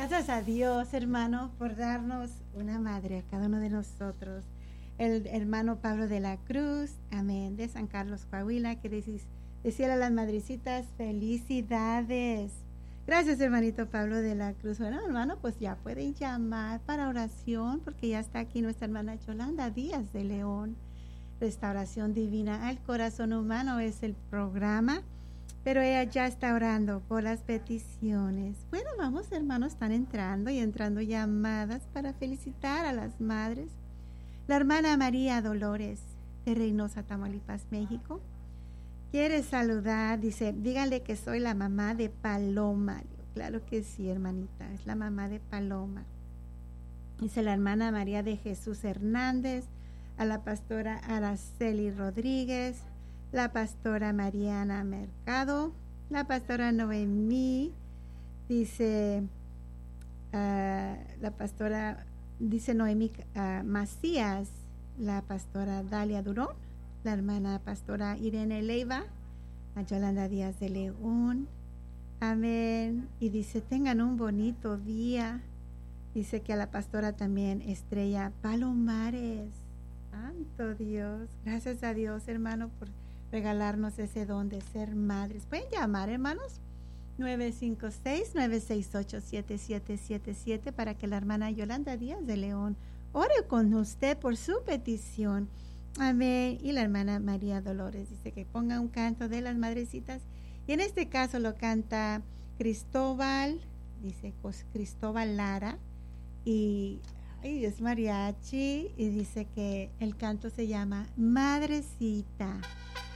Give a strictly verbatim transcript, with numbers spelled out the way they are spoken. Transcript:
Gracias a Dios, hermano, por darnos una madre a cada uno de nosotros. El hermano Pablo de la Cruz, amén, de San Carlos, Coahuila, que decís, decía a las madrecitas, felicidades. Gracias, hermanito Pablo de la Cruz. Bueno, hermano, pues ya pueden llamar para oración, porque ya está aquí nuestra hermana Yolanda Díaz de León. Restauración Divina al Corazón Humano es el programa, pero ella ya está orando por las peticiones. Bueno, vamos, hermanos, están entrando y entrando llamadas para felicitar a las madres. La hermana María Dolores de Reynosa, Tamaulipas, México, quiere saludar, dice, díganle que soy la mamá de Paloma. Digo, claro que sí, hermanita, es la mamá de Paloma. Dice la hermana María de Jesús Hernández, a la pastora Araceli Rodríguez, la pastora Mariana Mercado, la pastora Noemí, dice uh, la pastora, dice Noemí uh, Macías, la pastora Dalia Durón, la hermana pastora Irene Leiva, a Yolanda Díaz de León, amén, y dice tengan un bonito día, dice que a la pastora también Estrella Palomares. Santo Dios, gracias a Dios, hermano, por regalarnos ese don de ser madres. Pueden llamar, hermanos, nueve cinco seis, nueve seis ocho, siete siete siete siete para que la hermana Yolanda Díaz de León ore con usted por su petición. Amén. Y la hermana María Dolores dice que ponga un canto de las madrecitas, y en este caso lo canta Cristóbal, dice Cristóbal Lara, y y es mariachi, y dice que el canto se llama Madrecita.